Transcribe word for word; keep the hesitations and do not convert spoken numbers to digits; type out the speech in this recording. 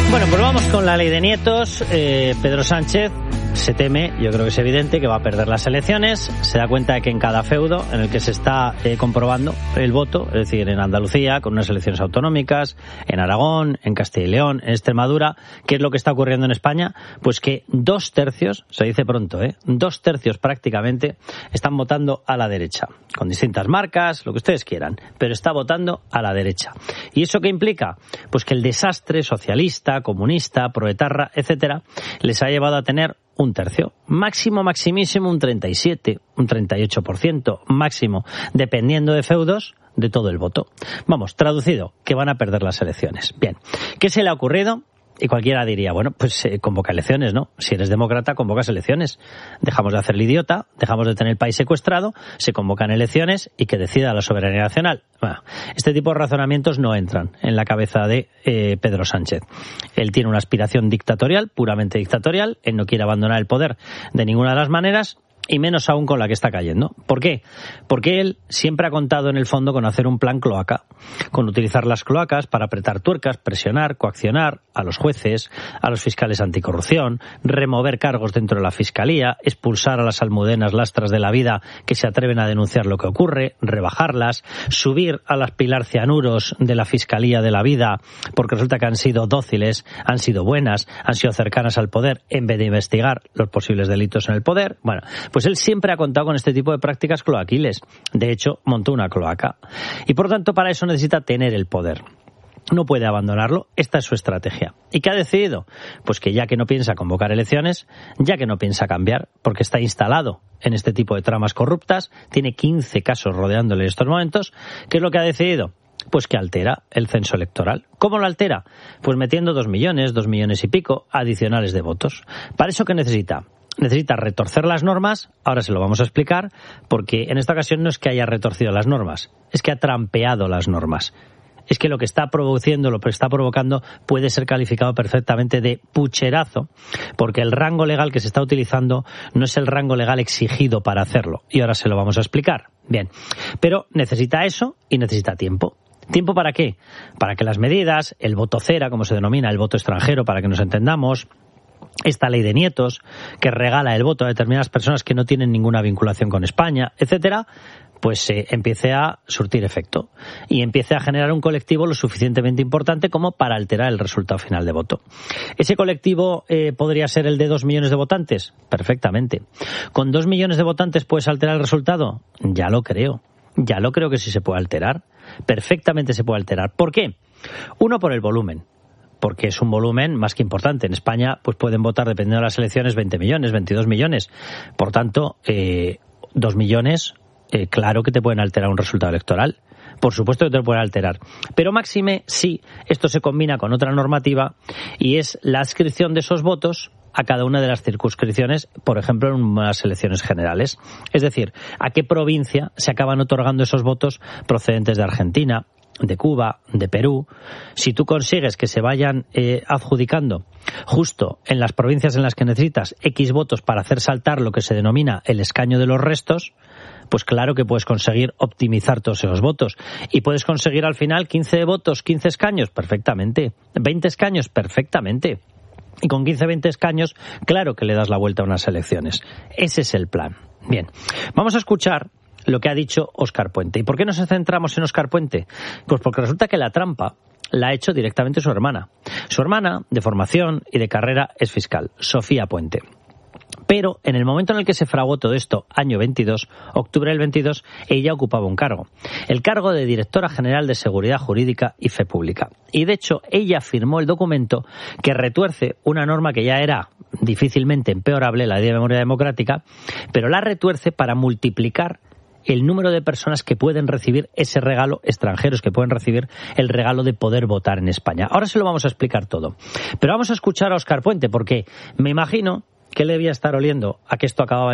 Bueno, pues vamos con la ley de nietos. Eh, Pedro Sánchez se teme, yo creo que es evidente, que va a perder las elecciones. Se da cuenta de que en cada feudo en el que se está eh, comprobando el voto, es decir, en Andalucía, con unas elecciones autonómicas, en Aragón, en Castilla y León, en Extremadura, ¿qué es lo que está ocurriendo en España? Pues que dos tercios, se dice pronto, ¿eh? Dos tercios prácticamente están votando a la derecha, con distintas marcas, lo que ustedes quieran, pero está votando a la derecha. ¿Y eso qué implica? Pues que el desastre socialista, comunista, proetarra, etcétera, les ha llevado a tener un tercio, máximo, maximísimo un treinta y siete, un treinta y ocho por ciento máximo, dependiendo de feudos, de todo el voto. Vamos, traducido, que van a perder las elecciones. Bien, ¿qué se le ha ocurrido? Y cualquiera diría, bueno, pues eh, convoca elecciones, ¿no? Si eres demócrata, convocas elecciones. Dejamos de hacer el idiota, dejamos de tener el país secuestrado, se convocan elecciones y que decida la soberanía nacional. Bueno, este tipo de razonamientos no entran en la cabeza de eh, Pedro Sánchez. Él tiene una aspiración dictatorial, puramente dictatorial, él no quiere abandonar el poder de ninguna de las maneras, y menos aún con la que está cayendo. ¿Por qué? Porque él siempre ha contado en el fondo con hacer un plan cloaca, con utilizar las cloacas para apretar tuercas, presionar, coaccionar a los jueces, a los fiscales anticorrupción, remover cargos dentro de la fiscalía, expulsar a las almudenas lastras de la vida que se atreven a denunciar lo que ocurre, rebajarlas, subir a las Pilar Cianuros de la Fiscalía de la Vida, porque resulta que han sido dóciles, han sido buenas, han sido cercanas al poder, en vez de investigar los posibles delitos en el poder. Bueno, pues Pues él siempre ha contado con este tipo de prácticas cloaquiles. De hecho, montó una cloaca. Y por tanto, para eso necesita tener el poder. No puede abandonarlo. Esta es su estrategia. ¿Y qué ha decidido? Pues que ya que no piensa convocar elecciones, ya que no piensa cambiar, porque está instalado en este tipo de tramas corruptas, tiene quince casos rodeándole en estos momentos, ¿qué es lo que ha decidido? Pues que altera el censo electoral. ¿Cómo lo altera? Pues metiendo dos millones, dos millones y pico adicionales de votos. ¿Para eso qué necesita? Necesita retorcer las normas, ahora se lo vamos a explicar, porque en esta ocasión no es que haya retorcido las normas, es que ha trampeado las normas. Es que lo que está produciendo, lo que está provocando, puede ser calificado perfectamente de pucherazo, porque el rango legal que se está utilizando no es el rango legal exigido para hacerlo, y ahora se lo vamos a explicar. Bien, pero necesita eso y necesita tiempo. ¿Tiempo para qué? Para que las medidas, el voto cera, como se denomina, el voto extranjero, para que nos entendamos, esta ley de nietos, que regala el voto a determinadas personas que no tienen ninguna vinculación con España, etcétera, pues eh, empiece a surtir efecto y empiece a generar un colectivo lo suficientemente importante como para alterar el resultado final de voto. ¿Ese colectivo eh, podría ser el de dos millones de votantes? Perfectamente. ¿Con dos millones de votantes puedes alterar el resultado? Ya lo creo. Ya lo creo que sí se puede alterar. Perfectamente se puede alterar. ¿Por qué? Uno, por el volumen. Porque es un volumen más que importante. En España pues pueden votar, dependiendo de las elecciones, veinte millones, veintidós millones. Por tanto, eh, dos millones, eh, claro que te pueden alterar un resultado electoral. Por supuesto que te lo pueden alterar. Pero máxime, sí, esto se combina con otra normativa y es la adscripción de esos votos a cada una de las circunscripciones, por ejemplo, en unas elecciones generales. Es decir, a qué provincia se acaban otorgando esos votos procedentes de Argentina, de Cuba, de Perú. Si tú consigues que se vayan eh, adjudicando justo en las provincias en las que necesitas X votos para hacer saltar lo que se denomina el escaño de los restos, pues claro que puedes conseguir optimizar todos esos votos. Y puedes conseguir al final quince votos, quince escaños, perfectamente. veinte escaños, perfectamente. Y con quince, veinte escaños, claro que le das la vuelta a unas elecciones. Ese es el plan. Bien, vamos a escuchar lo que ha dicho Óscar Puente. ¿Y por qué nos centramos en Óscar Puente? Pues porque resulta que la trampa la ha hecho directamente su hermana. Su hermana, de formación y de carrera, es fiscal, Sofía Puente. Pero en el momento en el que se fraguó todo esto, año veintidós, octubre del veintidós, ella ocupaba un cargo. El cargo de Directora General de Seguridad Jurídica y Fe Pública. Y de hecho, ella firmó el documento que retuerce una norma que ya era difícilmente empeorable, la Ley de Memoria Democrática, pero la retuerce para multiplicar el número de personas que pueden recibir ese regalo, extranjeros que pueden recibir el regalo de poder votar en España. Ahora se lo vamos a explicar todo. Pero vamos a escuchar a Óscar Puente, porque me imagino que le debía estar oliendo a que esto acababa